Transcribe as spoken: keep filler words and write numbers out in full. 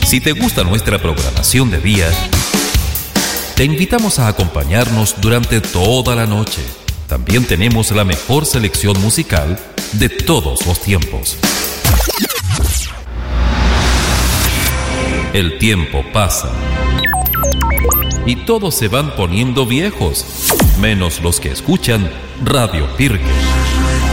Si te gusta nuestra programación de día, te invitamos a acompañarnos durante toda la noche. También tenemos la mejor selección musical de todos los tiempos. El tiempo pasa y todos se van poniendo viejos, menos los que escuchan Radio Pirque.